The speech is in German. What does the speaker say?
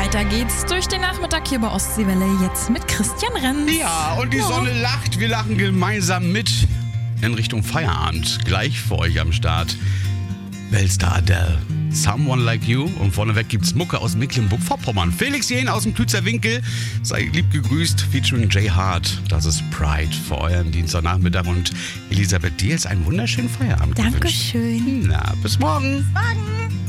Weiter geht's durch den Nachmittag hier bei Ostseewelle. Jetzt mit Christian Renz. Ja, und die Sonne lacht. Wir lachen gemeinsam mit in Richtung Feierabend. Gleich für euch am Start Weltstar Adele. Someone Like You. Und vorneweg gibt's Mucke aus Mecklenburg-Vorpommern. Felix Jähn aus dem Klützer Winkel. Sei lieb gegrüßt. Featuring Jay Hart. Das ist Pride für euren Dienstagnachmittag. Und Elisabeth, dir ist einen wunderschönen Feierabend gewünscht. Dankeschön. Na, bis morgen. Morgen.